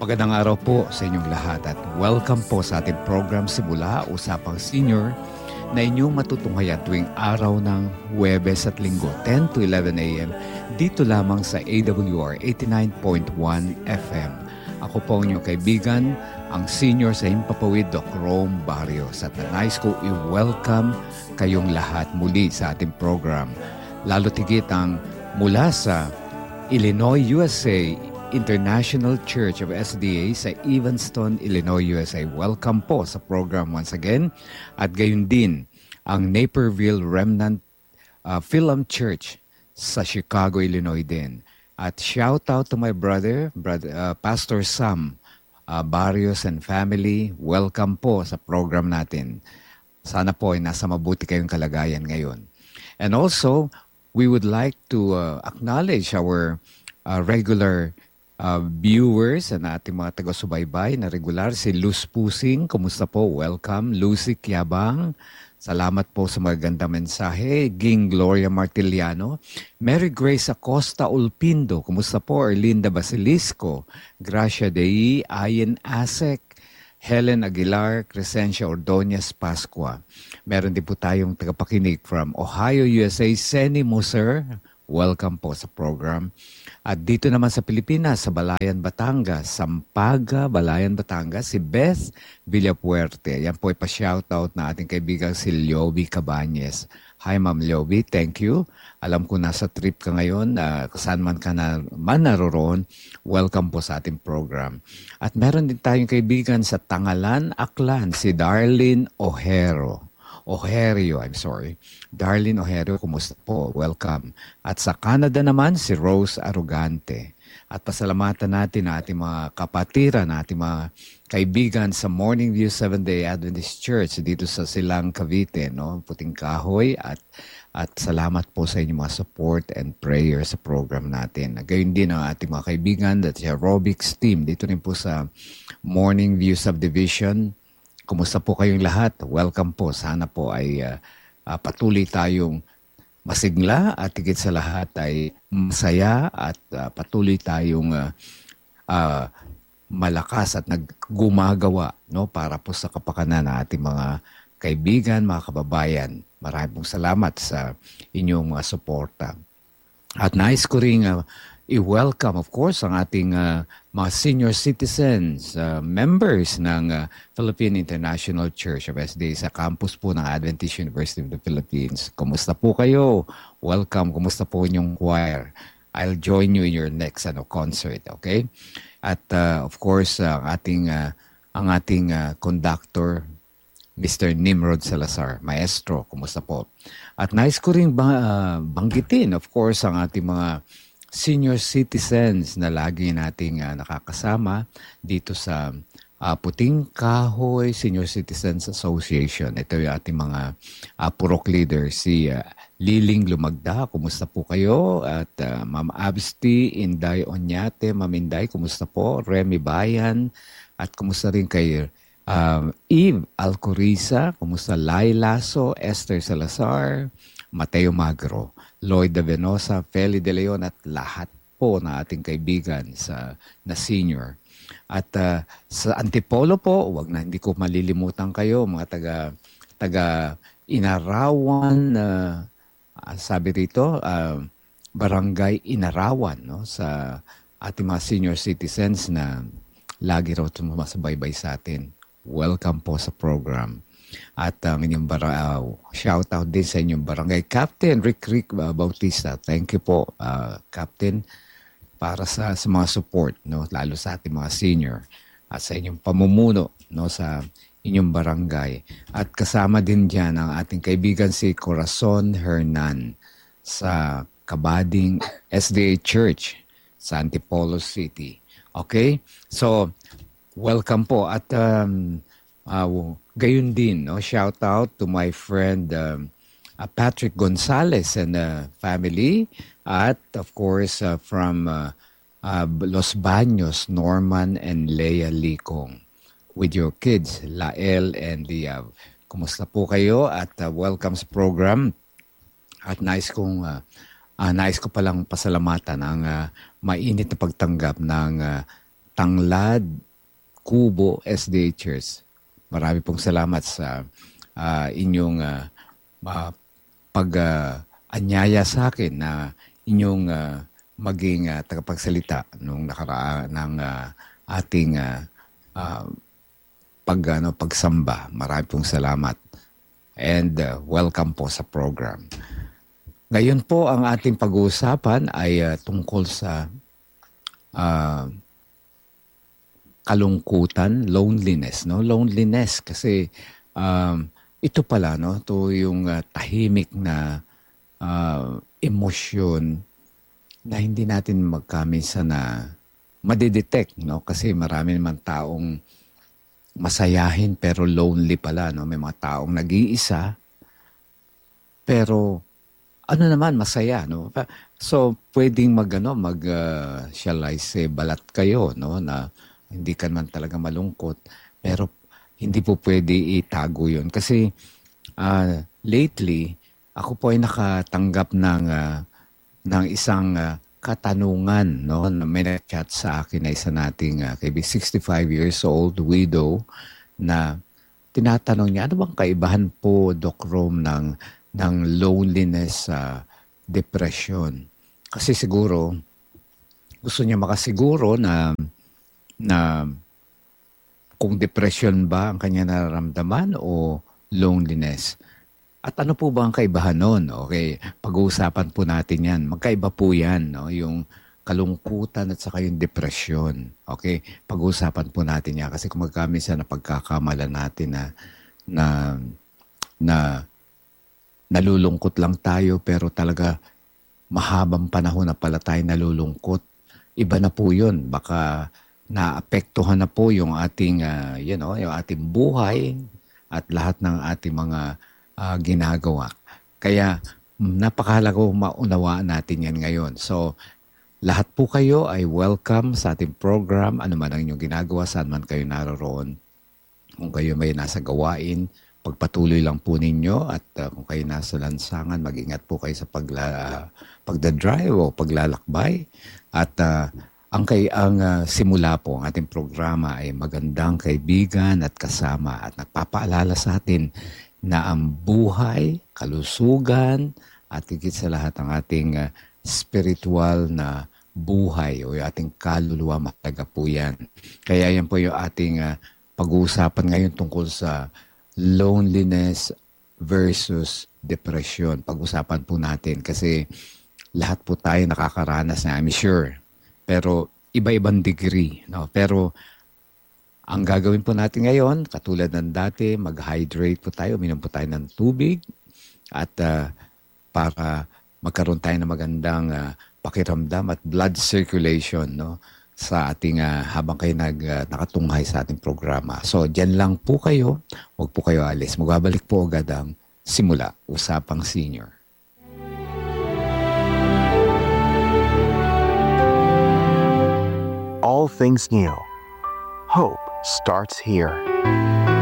Magandang araw po sa inyong lahat at welcome po sa ating program Simula Usapang Senior na inyong matutunghayan tuwing araw ng Huwebes at Linggo 10 to 11 a.m. dito lamang sa AWR 89.1 FM. Ako po ang inyong kaibigan, ang senior sa Himpapawid, Doc Rome Barrios, at nais ko i-welcome kayong lahat muli sa ating program. Lalo tigit ang mula sa Illinois, USA, International Church of SDA sa Evanston, Illinois, USA. Welcome po sa program once again. At gayon din, ang Naperville Remnant Film Church sa Chicago, Illinois din. At shout out to my brother Pastor Sam Barrios and family. Welcome po sa program natin. Sana po ay nasa mabuti kayong kalagayan ngayon. And also, we would like to acknowledge our regular viewers and ating mga taga-subaybay na regular. Si Luz Pusing, kumusta po? Welcome. Lucy Kiabang, salamat po sa magandang mensahe. Ging Gloria Martiliano. Mary Grace Acosta Ulpindo, kumusta po? Erlinda Basilisco, Gracia Dei, Ayen Asek, Helen Aguilar, Crescencia Ordonez Pascua. Meron din po tayong tagapakinig from Ohio, USA, Seni Muser. Welcome po sa program. At dito naman sa Pilipinas, sa Balayan, Batangas, Sampaga, Balayan, Batangas, si Beth Villapuerte. Yan po ay pa-shoutout na ating kaibigang si Lioby Cabañez. Hi Ma'am Lioby, thank you. Alam ko nasa trip ka ngayon, saan man ka naroroon, welcome po sa ating program. At meron din tayong kaibigan sa Tangalan, Aklan, si Darlene Ojerio, Darlene Ojerio, kumusta po? Welcome. At sa Canada naman, si Rose Arugante. At pasalamatan natin ang ating mga kapatiran, ating mga kaibigan sa Morning View Seventh-day Adventist Church dito sa Silang, Cavite, no? Puting Kahoy. At salamat po sa inyong mga support and prayer sa program natin. Gayon din ang ating mga kaibigan at sa aerobics team dito rin po sa Morning View Subdivision. Kumusta po kayong lahat? Welcome po. Sana po ay patuloy tayong masigla at higit sa lahat ay masaya at patuloy tayong malakas at naggumagawa, no, para po sa kapakanan ng ating mga kaibigan, mga kababayan. Maraming salamat sa inyong suporta. At nais ko rin i-welcome, of course, ang ating mga senior citizens, members ng Philippine International Church of SDA sa campus po ng Adventist University of the Philippines. Kumusta po kayo? Welcome. Kumusta po inyong choir? I'll join you in your next concert, okay? At of course, ang ating conductor, Mr. Nimrod Salazar, Maestro, kumusta po? At nais ko rin banggitin, of course, ang ating mga senior citizens na lagi nating nakakasama dito sa Puting Kahoy Senior Citizens Association. Ito yung ating mga purok leader. Si Liling Lumagda, kumusta po kayo? At Ma'am Absti, Inday Onyate, Ma'am Inday, kumusta po? Remy Bayan, at kumusta rin kay Eve Alcoriza, kumusta? Lai Lasso, Esther Salazar, Mateo Magro, Lloyd De Venosa, Feli De Leon, at lahat po na ating kaibigan na senior. At sa Antipolo po, hindi ko malilimutan kayo, mga taga Inarawan, sabi rito, Barangay Inarawan, no, sa ating mga senior citizens na lagi raw sumasabaybay sa atin. Welcome po sa program. At ang inyong shout out din sa inyong barangay Captain Rick Bautista. Thank you po, Captain, para sa mga support, no, lalo sa ating mga senior at sa inyong pamumuno, no, sa inyong barangay. At kasama din diyan ang ating kaibigan si Corazon Hernan sa Kabading SDA Church sa Antipolo City. Okay? So, welcome po. At gayon din, no? Shout out to my friend Patrick Gonzalez and family, at of course from Los Baños, Norman and Leia Licong with your kids, Lael and Liav. Kumusta po kayo? At welcome sa program. At nais ko palang pasalamatan ang mainit na pagtanggap ng Tanglad, Kubo, SDA Church. Marami pong salamat sa inyong pag-anyaya sa akin na inyong maging tagapagsalita nung nakaraan ng ating pagsamba. Marami pong salamat and welcome po sa program. Ngayon po ang ating pag-uusapan ay tungkol sa kalungkutan, loneliness, no? Loneliness kasi ito pala, no? Ito yung tahimik na emosyon na hindi natin magkamisa na madidetect, no? Kasi marami naman taong masayahin pero lonely pala, no? May mga taong nag-iisa pero ano naman masaya, no? So pwedeng shall I say, balat kayo, no? Na hindi ka man talaga malungkot pero hindi po pwede itago yun kasi lately ako po ay nakatanggap ng isang katanungan, no, na may chat sa akin na isa nating 65 years old widow na tinatanong niya, ano bang kaibahan po, Doc Rom, ng loneliness sa depression? Kasi siguro gusto niya makasiguro na kung depression ba ang kanya nararamdaman o loneliness. At ano po ba ang kaibahan nun? Okay, pag-uusapan po natin yan. Magkaiba po yan, no? Yung kalungkutan at saka yung depression. Okay, pag-uusapan po natin yan. Kasi kung magkamisa na pagkakamalan natin na nalulungkot lang tayo pero talaga mahabang panahon na pala tayo nalulungkot. Iba na po yun. Baka naapektuhan na po yung ating, yung ating buhay at lahat ng ating mga ginagawa. Kaya napakahalaga maunawaan natin yan ngayon. So, lahat po kayo ay welcome sa ating program. Ano man ang inyong ginagawa, saan man kayo naroon. Kung kayo may nasa gawain, pagpatuloy lang po ninyo at kung kayo nasa lansangan, mag-ingat po kayo sa pagdadrive o paglalakbay. At ang simula po ang ating programa ay magandang kaibigan at kasama at nagpapaalala sa atin na ang buhay, kalusugan, at higit sa lahat ang ating spiritual na buhay o yung ating kaluluwa, mahalaga po yan. Kaya yan po yung ating pag-uusapan ngayon tungkol sa loneliness versus depression. Pag-usapan po natin kasi lahat po tayo nakakaranas na, I'm sure. Pero iba-ibang degree. No? Pero ang gagawin po natin ngayon, katulad ng dati, mag-hydrate po tayo, uminom po tayo ng tubig at para magkaroon tayo ng magandang pakiramdam at blood circulation, no, sa ating habang kayo nakatunghay sa ating programa. So, dyan lang po kayo, huwag po kayo alis. Magbabalik po agad ang simula, Usapang Senior. All things new. Hope starts here.